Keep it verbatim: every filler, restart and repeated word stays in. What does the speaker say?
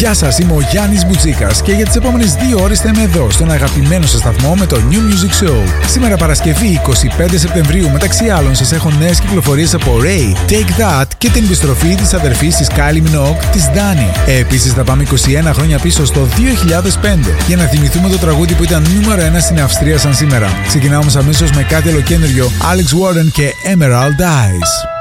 Γεια σας, είμαι ο Γιάννης Μπουτσίκας και για τις επόμενες δύο ώρες θα είμαι εδώ στον αγαπημένο σας σταθμό με το New Music Show. Σήμερα Παρασκευή εικοστή πέμπτη Σεπτεμβρίου, μεταξύ άλλων σας έχω νέες κυκλοφορίες από Ray, Take That και την επιστροφή της αδερφής της Kylie Minogue, της Dani. Επίσης θα πάμε είκοσι ένα χρόνια πίσω στο δύο χιλιάδες πέντε για να θυμηθούμε το τραγούδι που ήταν νούμερο ένα στην Αυστρία σαν σήμερα. Ξεκινάμε αμέσως με κάτι ολοκένουργιο, Alex Warren και Emerald Eyes.